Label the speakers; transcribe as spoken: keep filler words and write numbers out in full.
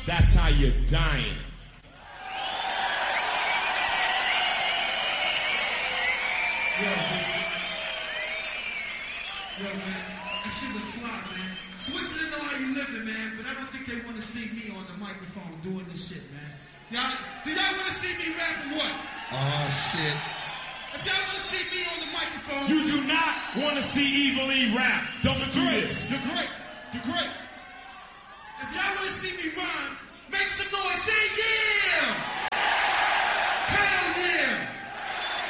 Speaker 1: That's how you're dying.
Speaker 2: Yo, man. Yo, man. That shit was fly, man. Switzerland know how you living, man, but I don't think they want to see me on the microphone doing this shit, man. Y'all, do y'all want to see me rap or what?
Speaker 3: Oh, shit.
Speaker 2: If y'all want to see me on the microphone...
Speaker 1: You do not want to see Evil E rap. Don't do this.
Speaker 2: You're great. You're great. If y'all want to see me rhyme, make some noise. Say yeah!